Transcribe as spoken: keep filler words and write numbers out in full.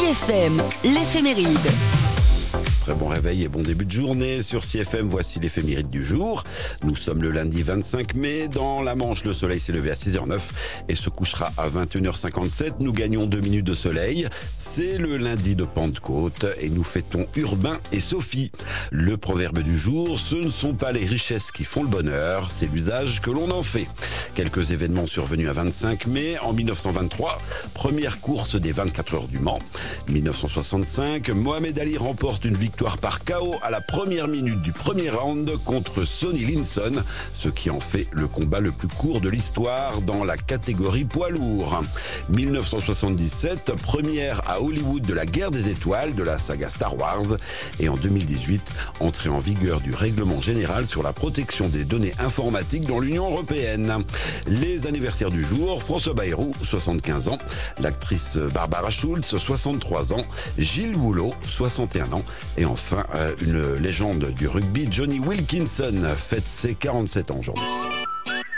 F M, l'éphéméride. Très bon réveil et bon début de journée sur C F M, voici l'éphéméride du jour. Nous sommes le lundi vingt-cinq mai, dans la Manche, le soleil s'est levé à six heures neuf et se couchera à vingt et une heures cinquante-sept. Nous gagnons deux minutes de soleil. C'est le lundi de Pentecôte et nous fêtons Urbain et Sophie. Le proverbe du jour, ce ne sont pas les richesses qui font le bonheur, c'est l'usage que l'on en fait. Quelques événements survenus à vingt-cinq mai. En mille neuf cent vingt-trois, première course des vingt-quatre heures du Mans. mille neuf cent soixante-cinq, Mohamed Ali remporte une victoire par K O à la première minute du premier round contre Sonny Linson, ce qui en fait le combat le plus court de l'histoire dans la catégorie poids lourd. mille neuf cent soixante-dix-sept, première à Hollywood de la guerre des étoiles de la saga Star Wars. Et en deux mille dix-huit, entrée en vigueur du règlement général sur la protection des données informatiques dans l'Union européenne. Les anniversaires du jour, François Bayrou, soixante-quinze ans, l'actrice Barbara Schultz, soixante-trois ans, Gilles Boulot, soixante et un ans, et enfin une légende du rugby, Johnny Wilkinson, fête ses quarante-sept ans aujourd'hui.